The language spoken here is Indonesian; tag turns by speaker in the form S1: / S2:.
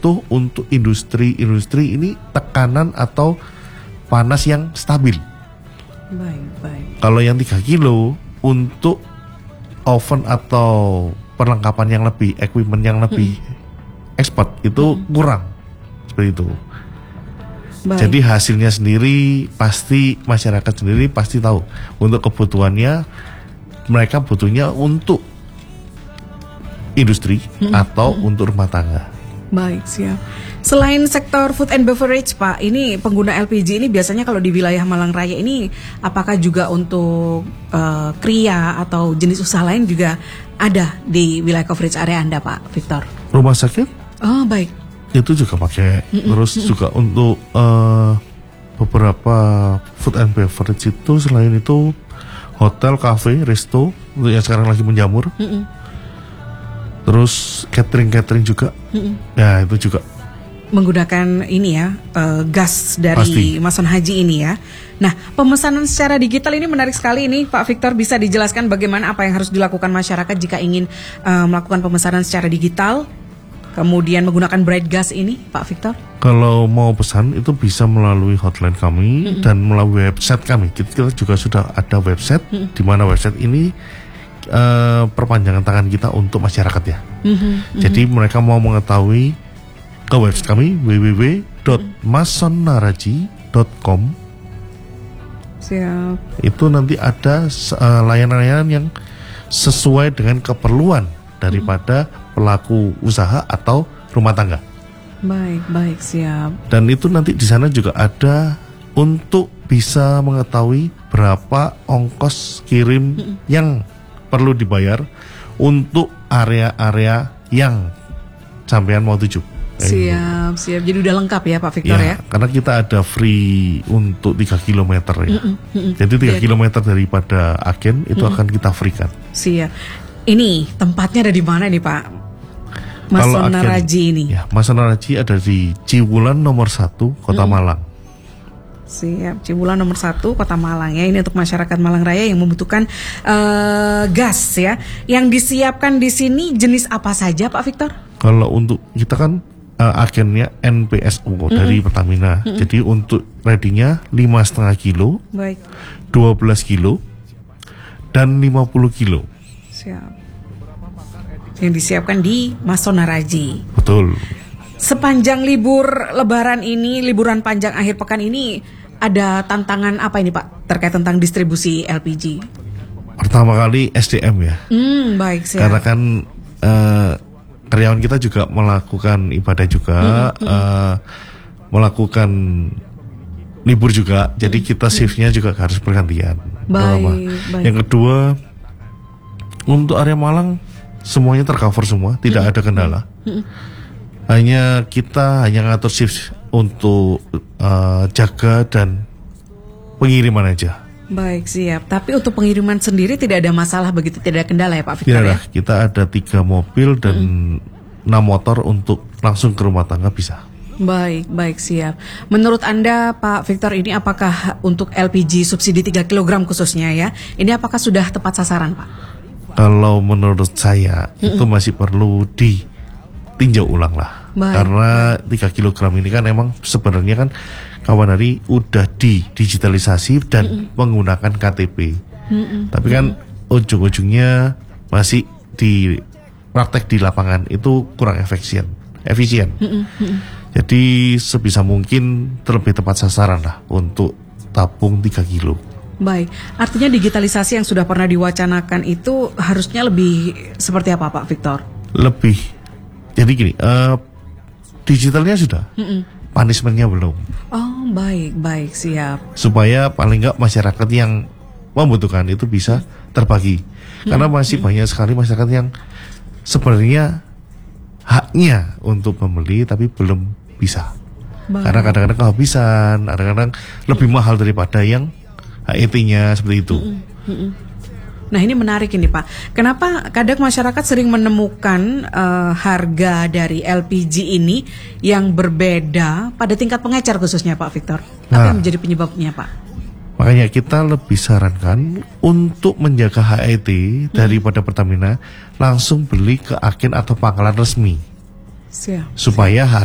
S1: butuh untuk industri ini tekanan atau panas yang stabil.
S2: Baik.
S1: Kalau yang 3 kilo untuk oven atau perlengkapan yang lebih, equipment yang lebih expert itu kurang seperti itu.
S2: Baik.
S1: Jadi hasilnya sendiri pasti masyarakat sendiri pasti tahu untuk kebutuhannya mereka butuhnya untuk industri atau untuk rumah tangga.
S2: Baik, siap. Selain sektor food and beverage, Pak, ini pengguna LPG ini biasanya kalau di wilayah Malang Raya ini apakah juga untuk kria atau jenis usaha lain juga ada di wilayah coverage area Anda, Pak Victor?
S1: Rumah sakit?
S2: Oh, baik.
S1: Itu juga pakai. Terus juga untuk beberapa food and beverage itu selain itu hotel, cafe, resto untuk yang sekarang lagi menjamur. Terus catering juga. Ya itu juga
S2: Menggunakan ini ya gas dari
S1: Pasti.
S2: Mason Haji ini ya. Nah, pemesanan secara digital ini menarik sekali ini, Pak Victor, bisa dijelaskan bagaimana apa yang harus dilakukan masyarakat jika ingin melakukan pemesanan secara digital, kemudian menggunakan bright gas ini, Pak Victor?
S1: kalau mau pesan itu bisa melalui hotline kami dan melalui website kami. Kita juga sudah ada website di mana website ini perpanjangan tangan kita untuk masyarakat ya. Jadi mereka mau mengetahui ke website kami www.masonnaraji.com.
S2: Siap.
S1: Itu nanti ada layanan-layanan yang sesuai dengan keperluan daripada pelaku usaha atau rumah tangga.
S2: Baik, siap.
S1: Dan itu nanti di sana juga ada untuk bisa mengetahui berapa ongkos kirim yang perlu dibayar untuk area-area yang sampean mau tuju.
S2: Siap. Jadi udah lengkap ya, Pak Victor ya?
S1: Karena kita ada free untuk 3 km ya. Jadi 3 km daripada agen itu akan kita freekan.
S2: Siap. Ini tempatnya ada di mana nih, Pak? Mason Naraji ini.
S1: Ya, Mason Naraji ada di Ciwulan nomor 1 Kota Malang.
S2: Siap, Cibulan nomor 1 Kota Malang ya. Ini untuk masyarakat Malang Raya yang membutuhkan gas ya. Yang disiapkan di sini jenis apa saja, Pak Victor?
S1: Kalau untuk kita kan agennya NPSO dari Pertamina. Jadi untuk ready-nya 5,5 kilo,
S2: Baik.
S1: 12 kilo, dan 50 kilo.
S2: Siap. Yang disiapkan di Mason Naraji.
S1: Betul.
S2: Sepanjang libur Lebaran ini, liburan panjang akhir pekan ini, ada tantangan apa ini, Pak, terkait tentang distribusi LPG?
S1: Pertama kali SDM ya.
S2: Baik, siap.
S1: Karena kan karyawan kita juga melakukan ibadah juga, melakukan libur juga. Jadi kita shiftnya juga harus bergantian.
S2: Baik.
S1: Yang kedua, untuk area Malang semuanya tercover semua, tidak ada kendala. Kita hanya ngatur shift untuk jaga dan pengiriman aja.
S2: Baik, siap. Tapi untuk pengiriman sendiri tidak ada masalah begitu, tidak ada kendala ya, Pak Victor ya?
S1: Kita ada 3 mobil dan 6 motor untuk langsung ke rumah tangga bisa.
S2: Baik, siap. Menurut Anda, Pak Victor, ini apakah untuk LPG subsidi 3 kg khususnya ya, ini apakah sudah tepat sasaran, Pak?
S1: Kalau menurut saya itu masih perlu ditinjau ulang lah. Karena 3 kg ini kan emang sebenarnya kan kawan hari udah digitalisasi dan menggunakan KTP. Tapi kan ujung-ujungnya masih di praktek di lapangan itu kurang efisien. Jadi sebisa mungkin terlebih tepat sasaran lah untuk tabung 3 kilo.
S2: Baik, artinya digitalisasi yang sudah pernah diwacanakan itu harusnya lebih seperti apa, Pak Victor?
S1: Lebih. Jadi gini, digitalnya sudah, punishment-nya belum.
S2: Oh, baik, siap.
S1: Supaya paling nggak masyarakat yang membutuhkan itu bisa terbagi. Karena masih banyak sekali masyarakat yang sebenarnya haknya untuk membeli tapi belum bisa. Karena kadang-kadang kehabisan, kadang-kadang lebih mahal daripada yang HET-nya seperti itu.
S2: Nah, ini menarik ini, Pak. Kenapa kadang masyarakat sering menemukan harga dari LPG ini yang berbeda pada tingkat pengecer khususnya, Pak Victor? Apa yang menjadi penyebabnya, Pak?
S1: Makanya kita lebih sarankan untuk menjaga HET daripada Pertamina langsung beli ke agen atau pangkalan resmi.
S2: Siap.
S1: Supaya